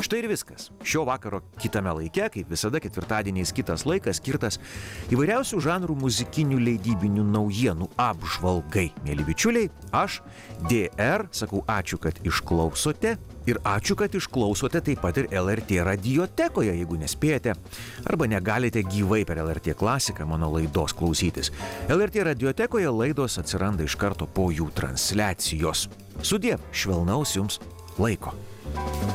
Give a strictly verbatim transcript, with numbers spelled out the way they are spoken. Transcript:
štai ir viskas. Šio vakaro kitame laike, kaip visada ketvirtadieniais kitas laikas skirtas įvairiausių žanrų muzikinių leidybinių naujienų apžvalgai. Mėly bičiuliai, aš D R sakau ačiū, kad išklausote ir ačiū, kad išklausote taip pat ir L R T radiotekoje, jeigu nespėjate arba negalite gyvai per L R T klasiką mano laidos klausytis. L R T radiotekoje laidos atsiranda iš karto po jų transliacijos. Sudie, švelnaus jums laiko.